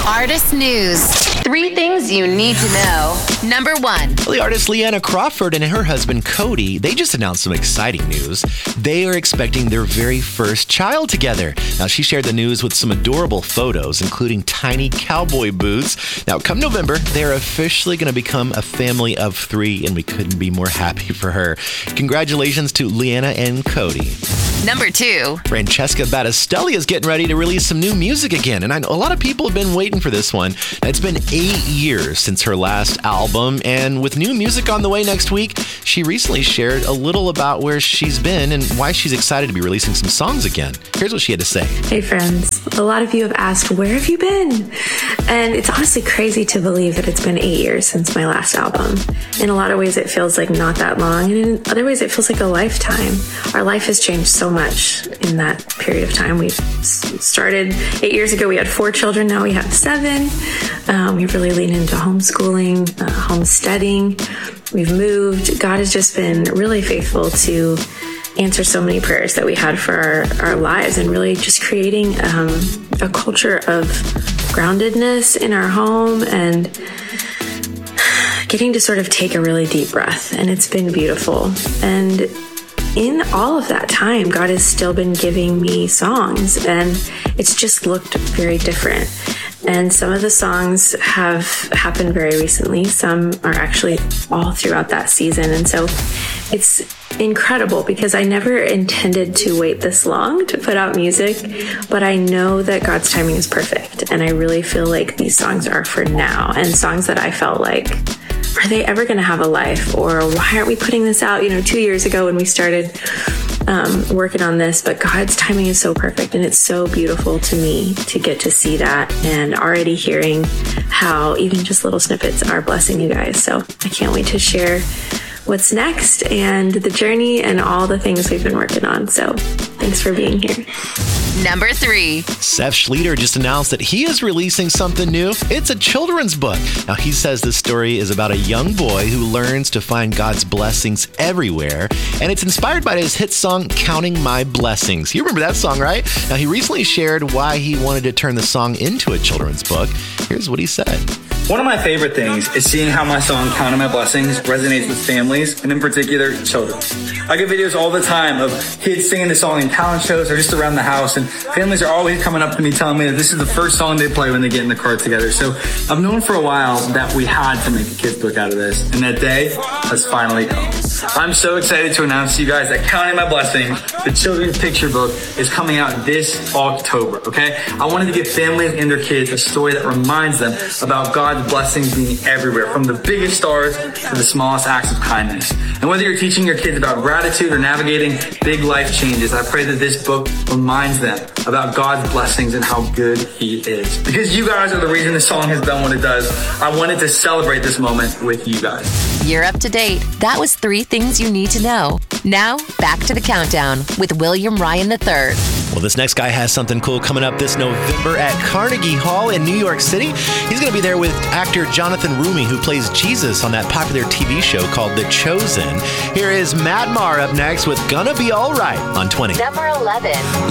Artist News. 3 things you need to know. Number 1. Well, the artist Leanna Crawford and her husband Cody, they just announced some exciting news. They are expecting their very first child together. Now, she shared the news with some adorable photos, including tiny cowboy boots. Now, come November, they're officially going to become a family of 3, and we couldn't be more happy for her. Congratulations to Leanna and Cody. Number 2. Francesca Battistelli is getting ready to release some new music again, and I know a lot of people have been waiting for this one. It's been 8 years since her last album, and with new music on the way next week, she recently shared a little about where she's been and why she's excited to be releasing some songs again. Here's what she had to say. Hey friends, a lot of you have asked, where have you been? And it's honestly crazy to believe that it's been 8 years since my last album. In a lot of ways, it feels like not that long, and in other ways, it feels like a lifetime. Our life has changed so much in that period of time. We started 8 years ago, we had 4 children, now we have 7. We've really leaned into homeschooling, homesteading. We've moved. God has just been really faithful to answer so many prayers that we had for our lives, and really just creating a culture of groundedness in our home and getting to sort of take a really deep breath. And it's been beautiful. And in all of that time, God has still been giving me songs, and it's just looked very different. And some of the songs have happened very recently. Some are actually all throughout that season. And so it's incredible because I never intended to wait this long to put out music, but I know that God's timing is perfect. And I really feel like these songs are for now, and songs that I felt like, are they ever going to have a life? Or why aren't we putting this out, 2 years ago when we started working on this? But God's timing is so perfect, and it's so beautiful to me to get to see that, and already hearing how even just little snippets are blessing you guys. So I can't wait to share what's next and the journey and all the things we've been working on. So thanks for being here. Number 3. Seth Schleter just announced that he is releasing something new. It's a children's book. Now, he says this story is about a young boy who learns to find God's blessings everywhere, and it's inspired by his hit song, Counting My Blessings. You remember that song, right? Now, he recently shared why he wanted to turn the song into a children's book. Here's what he said. One of my favorite things is seeing how my song, Counting My Blessings, resonates with families, and in particular, children. I get videos all the time of kids singing the song in talent shows or just around the house, and families are always coming up to me telling me that this is the first song they play when they get in the car together. So I've known for a while that we had to make a kids book out of this, and that day has finally come. I'm so excited to announce to you guys that Counting My Blessings, the children's picture book, is coming out this October, okay? I wanted to give families and their kids a story that reminds them about God's blessings being everywhere, from the biggest stars to the smallest acts of kindness. And whether you're teaching your kids about gratitude or navigating big life changes, I pray that this book reminds them about God's blessings and how good He is. Because you guys are the reason this song has done what it does. I wanted to celebrate this moment with you guys. You're up to date. That was 3 things you need to know. Now, back to the countdown with William Ryan III. Well, this next guy has something cool coming up this November at Carnegie Hall in New York City. He's going to be there with actor Jonathan Roumie, who plays Jesus on that popular TV show called The Chosen. Here is Matt Maher up next with Gonna Be Alright on 20. Number 11.